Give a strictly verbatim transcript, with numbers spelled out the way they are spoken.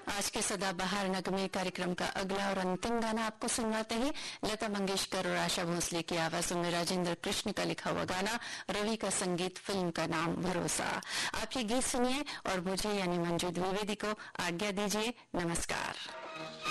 आज के सदाबहार नगमे कार्यक्रम का अगला और अंतिम गाना आपको सुनवाते हैं लता मंगेशकर और आशा भोसले की आवाजों में राजेंद्र कृष्ण का लिखा हुआ गाना, रवि का संगीत, फिल्म का नाम भरोसा। आप ये गीत सुनिए और मुझे यानी मंजू द्विवेदी को आज्ञा दीजिए। नमस्कार।